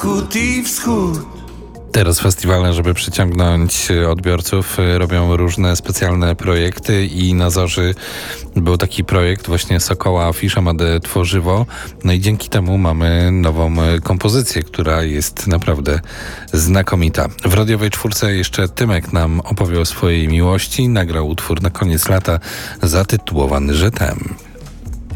zachód i wschód. Teraz festiwale, żeby przyciągnąć odbiorców, robią różne specjalne projekty i na Zorzy był taki projekt właśnie Sokoła Afisza Made Tworzywo. No i dzięki temu mamy nową kompozycję, która jest naprawdę znakomita. W radiowej czwórce jeszcze Tymek nam opowie o swojej miłości. Nagrał utwór na koniec lata zatytułowany Że tem.